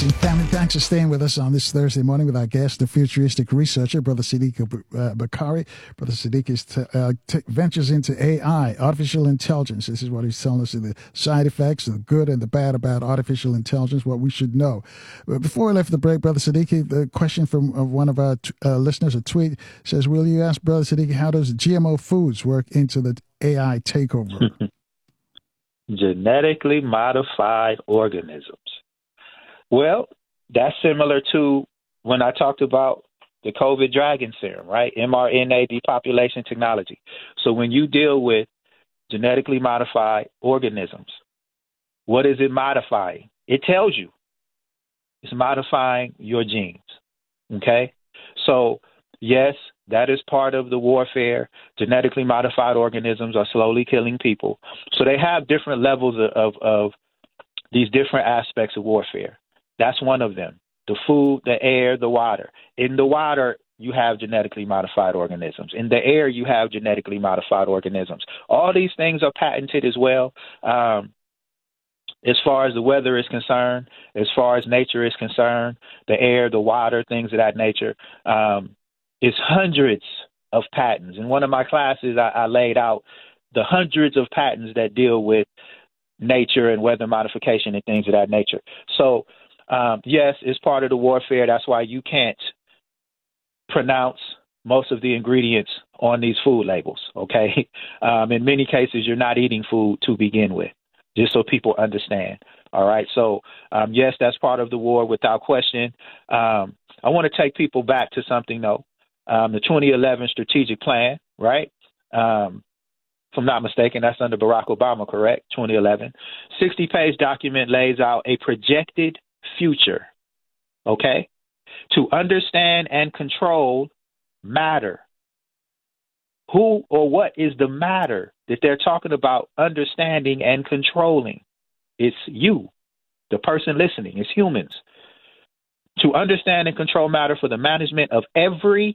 blessing. Family, thanks for staying with us on this Thursday morning with our guest, the futuristic researcher, Brother Sadiq Bakari. Brother Sadiq ventures into AI, artificial intelligence. This is what he's telling us, the side effects, the good and the bad about artificial intelligence, what we should know. But before we left the break, Brother Sadiq, the question from one of our listeners, a tweet, says, will you ask Brother Sadiq, how does GMO foods work into the AI takeover? Genetically modified organisms. Well, that's similar to when I talked about the COVID dragon serum, right? mRNA depopulation technology. So when you deal with genetically modified organisms, what is it modifying? It tells you. It's modifying your genes, okay? So, yes, that is part of the warfare. Genetically modified organisms are slowly killing people. So they have different levels of these different aspects of warfare. That's one of them. The food, the air, the water. In the water, you have genetically modified organisms. In the air, you have genetically modified organisms. All these things are patented as well. As far as the weather is concerned, as far as nature is concerned, the air, the water, things of that nature, it's hundreds of patents. In one of my classes, I laid out the hundreds of patents that deal with nature and weather modification and things of that nature. So, yes, it's part of the warfare. That's why you can't pronounce most of the ingredients on these food labels, okay? In many cases, you're not eating food to begin with, just so people understand, all right? So, yes, that's part of the war without question. I want to take people back to something, though. The 2011 strategic plan, right? If I'm not mistaken, that's under Barack Obama, correct? 2011. 60-page document lays out a projected future, okay? To understand and control matter. Who or what is the matter that they're talking about understanding and controlling? It's you, the person listening. It's humans. To understand and control matter for the management of every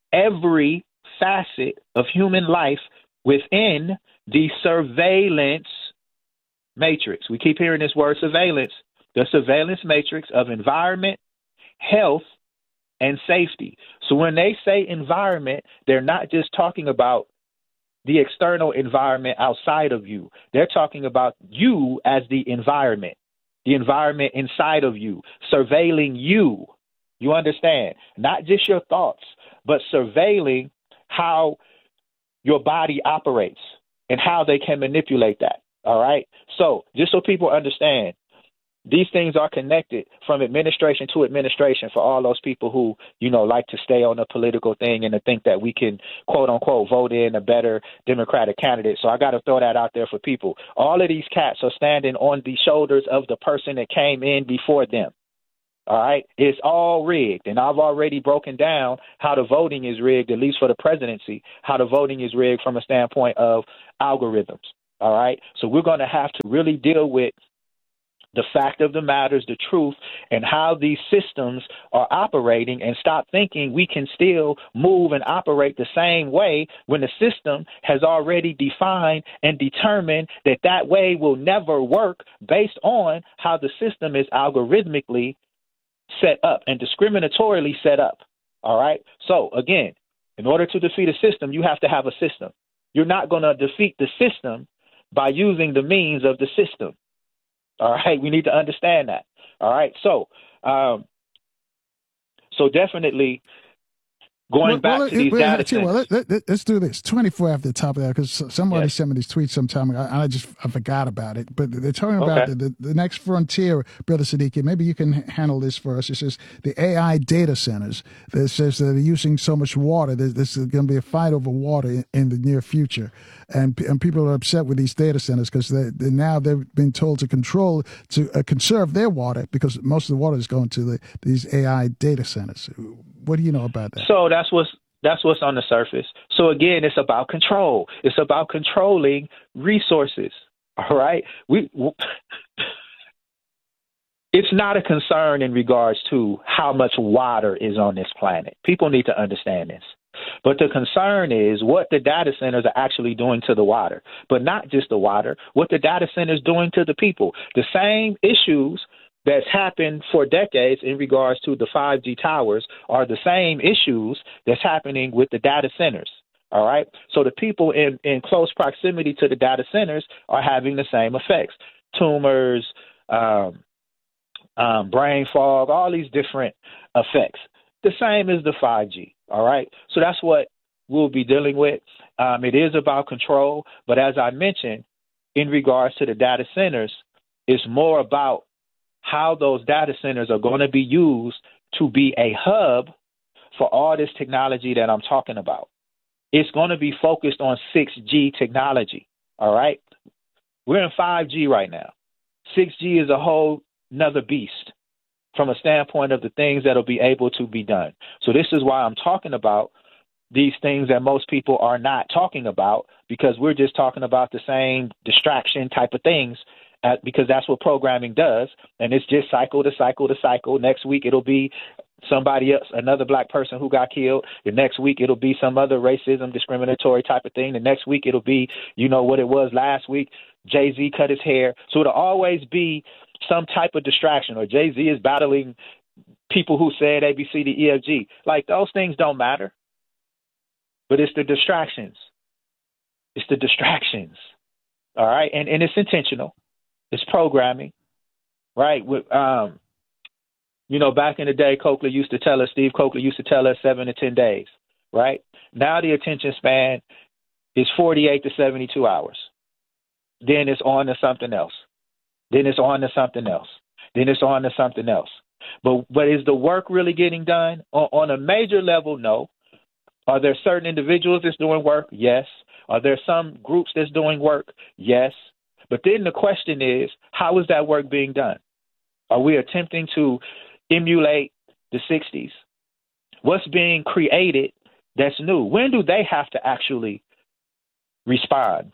facet of human life within the surveillance matrix. We keep hearing this word surveillance. The surveillance matrix of environment, health, and safety. So when they say environment, they're not just talking about the external environment outside of you. They're talking about you as the environment inside of you, surveilling you. You understand? Not just your thoughts, but surveilling how your body operates and how they can manipulate that. All right? So just so people understand, these things are connected from administration to administration for all those people who, like to stay on a political thing and to think that we can, quote unquote, vote in a better Democratic candidate. So I got to throw that out there for people. All of these cats are standing on the shoulders of the person that came in before them. All right. It's all rigged. And I've already broken down how the voting is rigged, at least for the presidency, how the voting is rigged from a standpoint of algorithms. All right. So we're going to have to really deal with the fact of the matter is the truth and how these systems are operating and stop thinking we can still move and operate the same way when the system has already defined and determined that that way will never work based on how the system is algorithmically set up and discriminatorily set up. All right. So again, in order to defeat a system, you have to have a system. You're not going to defeat the system by using the means of the system. All right. We need to understand that. All right. So, definitely going back to these data centers. Let's do this. 24 after the top of that, because somebody sent me these tweets sometime ago, and I forgot about it. But they're talking about the next frontier, Brother Sadiq. Maybe you can handle this for us. It says the AI data centers. That says that they're using so much water. This is going to be a fight over water in the near future, and people are upset with these data centers because now they've been told to conserve their water because most of the water is going to these AI data centers. What do you know about that? So that's what's on the surface. So again, it's about control. It's about controlling resources. All right. It's not a concern in regards to how much water is on this planet. People need to understand this. But the concern is what the data centers are actually doing to the water, but not just the water, what the data centers doing to the people. The same issues that's happened for decades in regards to the 5G towers are the same issues that's happening with the data centers. All right. So the people in close proximity to the data centers are having the same effects: tumors, brain fog, all these different effects. The same as the 5G. All right. So that's what we'll be dealing with. It is about control. But as I mentioned, in regards to the data centers, it's more about how those data centers are going to be used to be a hub for all this technology that I'm talking about. It's going to be focused on 6G technology. All right. We're in 5G right now. 6G is a whole another beast from a standpoint of the things that will be able to be done. So this is why I'm talking about these things that most people are not talking about, because we're just talking about the same distraction type of things, because that's what programming does. And it's just cycle to cycle to cycle. Next week, it'll be somebody else, another black person who got killed. The next week, it'll be some other racism, discriminatory type of thing. The next week, it'll be, what it was last week. Jay-Z cut his hair. So it'll always be some type of distraction, or Jay-Z is battling people who said A, B, C, D, E, F, G. Like, those things don't matter. But it's the distractions. It's the distractions. All right. And it's intentional. It's programming. Right. With, back in the day, Steve Coakley used to tell us 7 to 10 days. Right. Now the attention span is 48 to 72 hours. Then it's on to something else. Then it's on to something else. Then it's on to something else. But is the work really getting done? On a major level, no. Are there certain individuals that's doing work? Yes. Are there some groups that's doing work? Yes. But then the question is, how is that work being done? Are we attempting to emulate the 60s? What's being created that's new? When do they have to actually respond?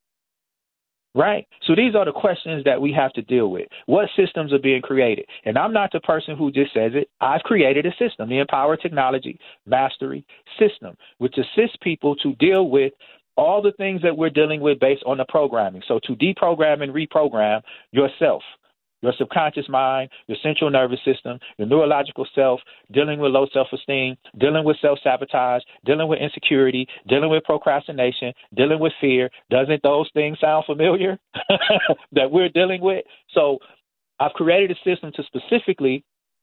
Right? So these are the questions that we have to deal with. What systems are being created? And I'm not the person who just says it. I've created a system, the Empower Technology Mastery System, which assists people to deal with all the things that we're dealing with based on the programming. So to deprogram and reprogram yourself, your subconscious mind, your central nervous system, your neurological self, dealing with low self-esteem, dealing with self-sabotage, dealing with insecurity, dealing with procrastination, dealing with fear. Doesn't those things sound familiar that we're dealing with? So I've created a system to specifically,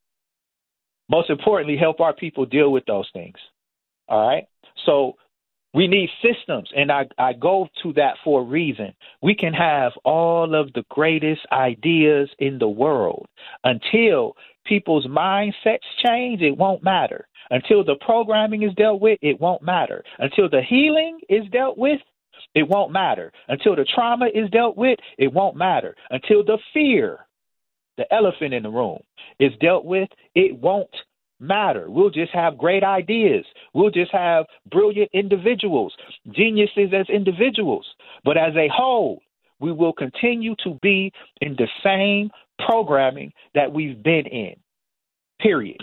most importantly, help our people deal with those things. All right? So we need systems, and I go to that for a reason. We can have all of the greatest ideas in the world. Until people's mindsets change, it won't matter. Until the programming is dealt with, it won't matter. Until the healing is dealt with, it won't matter. Until the trauma is dealt with, it won't matter. Until the fear, the elephant in the room, is dealt with, it won't matter. We'll just have great ideas. We'll just have brilliant individuals, geniuses as individuals. But as a whole, we will continue to be in the same programming that we've been in, period.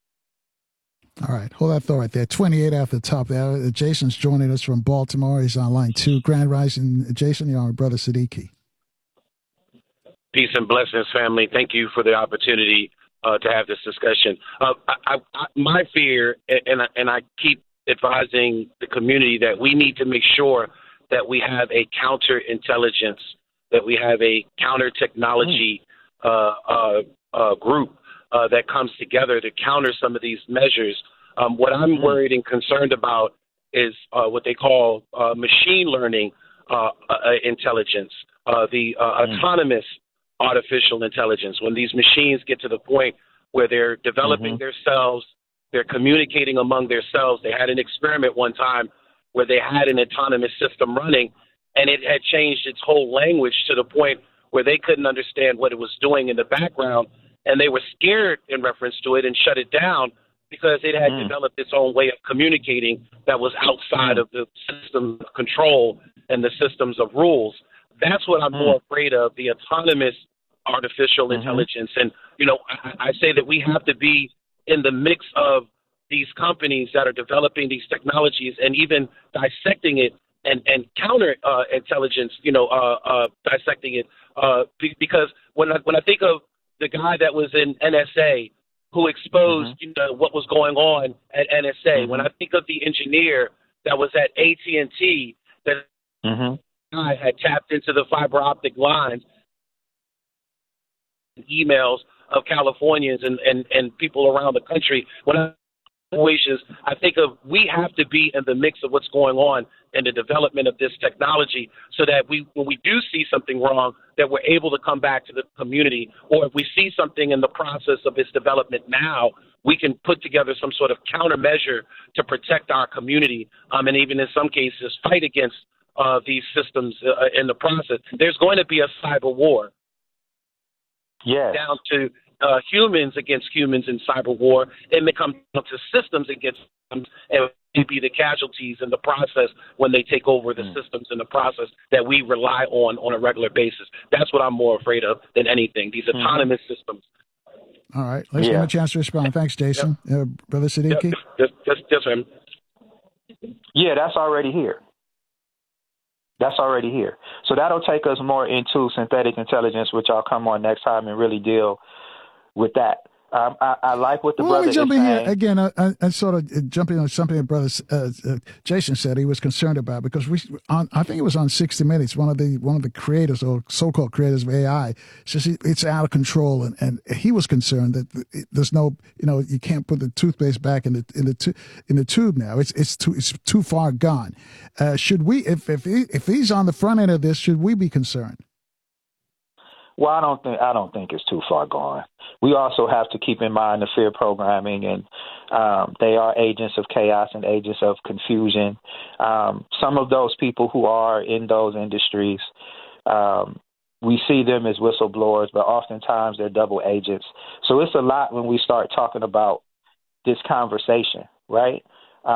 All right. Hold that thought right there. 28 after the top there. Jason's joining us from Baltimore. He's on line 2. Grand Rising. Jason, you're on with Brother Siddiqui. Peace and blessings, family. Thank you for the opportunity to have this discussion. My fear, and I keep advising the community, that we need to make sure that we have a counterintelligence, that we have a counter technology group that comes together to counter some of these measures. What I'm worried and concerned about is what they call machine learning intelligence, the autonomous artificial intelligence. When these machines get to the point where they're developing themselves, they're communicating among themselves. They had an experiment one time where they had an autonomous system running, and it had changed its whole language to the point where they couldn't understand what it was doing in the background, and they were scared in reference to it and shut it down because it had developed its own way of communicating that was outside of the system of control and the systems of rules. That's what I'm more afraid of, the autonomous artificial intelligence. And, I say that we have to be in the mix of these companies that are developing these technologies and even dissecting it and counter intelligence, dissecting it. Because when I think of the guy that was in NSA who exposed, what was going on at NSA. When I think of the engineer that was at AT&T that guy had tapped into the fiber optic lines, emails of Californians and people around the country. When I think of, we have to be in the mix of what's going on in the development of this technology so that when we do see something wrong, that we're able to come back to the community, or if we see something in the process of its development now, we can put together some sort of countermeasure to protect our community, and even in some cases fight against these systems in the process. There's going to be a cyber war. Yes. Down to humans against humans in cyber war. It may come down to systems against systems, and be the casualties in the process when they take over the systems in the process that we rely on a regular basis. That's what I'm more afraid of than anything, these autonomous systems. All right. Let's give him a chance to respond. Thanks, Jason. Brother Siddiqui? Yes, sir. Yeah, that's already here. That's already here. So that'll take us more into synthetic intelligence, which I'll come on next time and really deal with that. I like what the brother is saying. Let me jump in here again. I sort of jumping on something that brother Jason said he was concerned about, because I think it was on 60 Minutes. One of the creators, or so-called creators of AI, says it's out of control, and he was concerned that there's no, you can't put the toothpaste back in the tube now. It's too far gone. Should we, if he's on the front end of this, should we be concerned? Well, I don't think it's too far gone. We also have to keep in mind the fear programming, and they are agents of chaos and agents of confusion. Some of those people who are in those industries, we see them as whistleblowers, but oftentimes they're double agents. So it's a lot when we start talking about this conversation, right?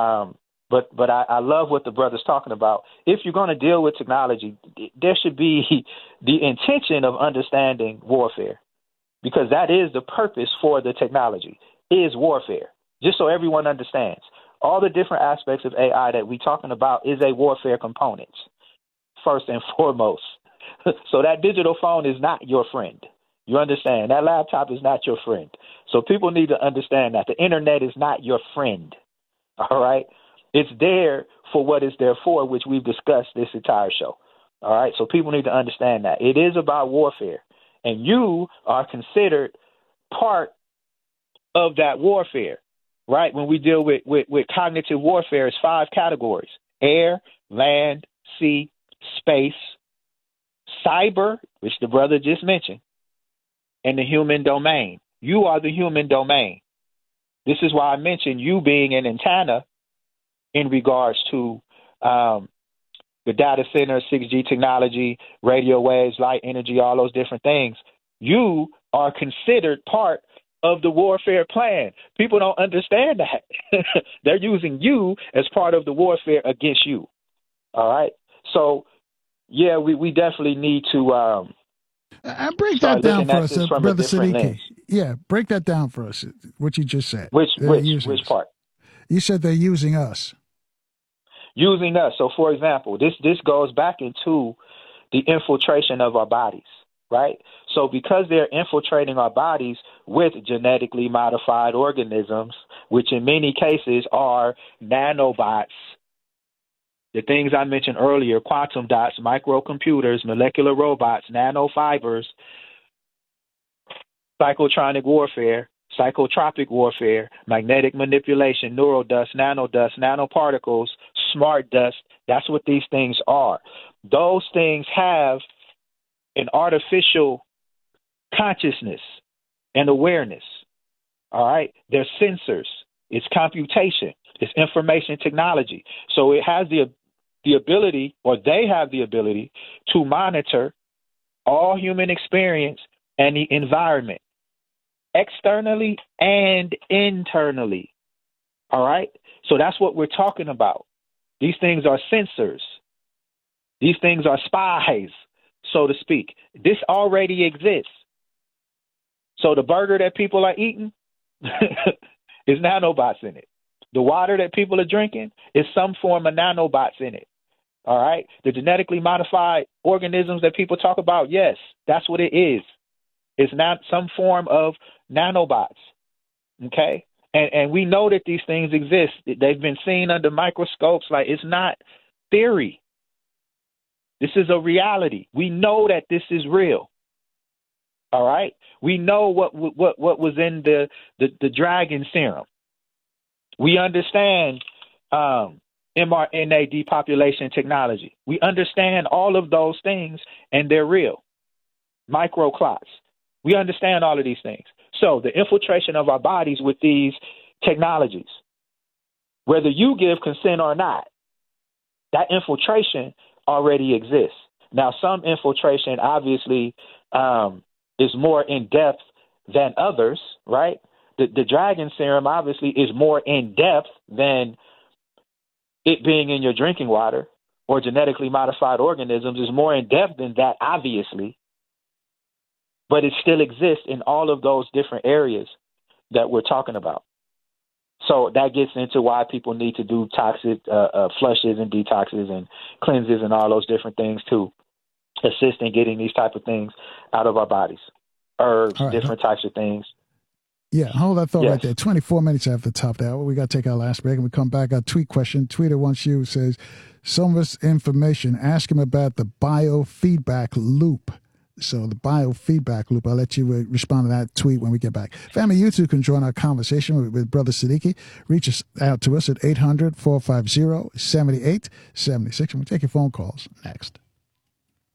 But I love what the brother's talking about. If you're going to deal with technology, there should be the intention of understanding warfare, because that is the purpose for the technology, is warfare. Just so everyone understands, all the different aspects of AI that we're talking about is a warfare component, first and foremost. So that digital phone is not your friend. You understand? That laptop is not your friend. So people need to understand that the internet is not your friend. All right? It's there for what it's there for, which we've discussed this entire show. All right? So people need to understand that. It is about warfare, and you are considered part of that warfare, right? When we deal with cognitive warfare, it's 5 categories: air, land, sea, space, cyber, which the brother just mentioned, and the human domain. You are the human domain. This is why I mentioned you being an antenna in regards to the data center, 6G technology, radio waves, light energy, all those different things. You are considered part of the warfare plan. People don't understand that. They're using you as part of the warfare against you. All right? So, yeah, we definitely need to break that down for us, Brother Siddiqui. Yeah, break that down for us, what you just said. Which part? You said they're using us. Using us. So, for example, this goes back into the infiltration of our bodies, right? So because they're infiltrating our bodies with genetically modified organisms, which in many cases are nanobots, the things I mentioned earlier, quantum dots, microcomputers, molecular robots, nanofibers, psychotronic warfare, psychotropic warfare, magnetic manipulation, neural dust, nanoparticles, smart dust. That's what these things are. Those things have an artificial consciousness and awareness. All right? They're sensors. It's computation. It's information technology. So it has the ability, or they have the ability, to monitor all human experience and the environment, externally and internally. All right? So that's what we're talking about. These things are sensors. These things are spies, so to speak. This already exists. So the burger that people are eating is nanobots in it. The water that people are drinking is some form of nanobots in it. All right? The genetically modified organisms that people talk about, yes, that's what it is. It's not some form of nanobots. Okay? And we know that these things exist. They've been seen under microscopes. Like, it's not theory. This is a reality. We know that this is real. All right? We know what was in the dragon serum. We understand mRNA depopulation technology. We understand all of those things, and they're real. Microclots. We understand all of these things. So the infiltration of our bodies with these technologies, whether you give consent or not, that infiltration already exists. Now, some infiltration obviously is more in depth than others, right? The dragon serum obviously is more in depth than it being in your drinking water, or genetically modified organisms is more in depth than that, obviously. But it still exists in all of those different areas that we're talking about. So that gets into why people need to do toxic flushes and detoxes and cleanses and all those different things to assist in getting these type of things out of our bodies. Herbs, right, different types of things. Yeah, hold that thought right there. 24 minutes after the top of the hour. We got to take our last break, and we come back. Our tweet question. Tweeter wants you, says, so much information. Ask him about the biofeedback loop. So the biofeedback loop, I'll let you respond to that tweet when we get back. Family, you too can join our conversation with Brother Siddiqui. Reach us out to us at 800-450-7876. And we'll take your phone calls next.